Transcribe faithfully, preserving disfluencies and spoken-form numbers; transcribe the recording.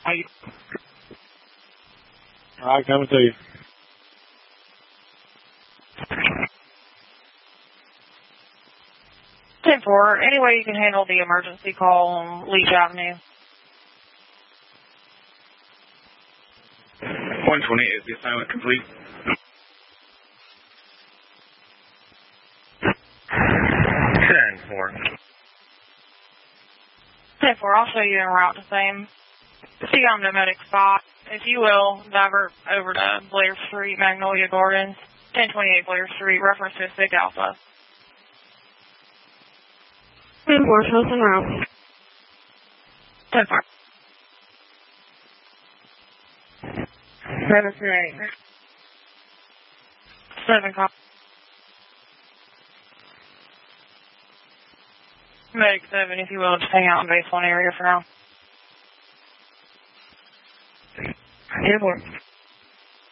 Alright, coming to you. ten four, any way you can handle the emergency call on Leach Avenue? one twenty-eight is the assignment complete. ten four. ten four, I'll show you en route to same. See on the medic spot. If you will, divert over to Blair Street, Magnolia Gardens, ten twenty-eight Blair Street, reference to Sig Alpha. ten four, show us en route. ten four. seven eight. seven cop. Medic seven, if you will, just hang out in base one area for now. ten four.